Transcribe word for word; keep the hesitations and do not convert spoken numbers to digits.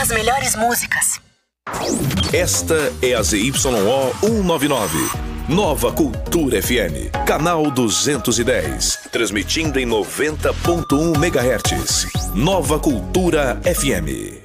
as melhores músicas. Esta é a Z Y O cento e noventa e nove. Nova Cultura F M, canal duzentos e dez, transmitindo em noventa ponto um megahertz. Nova Cultura F M.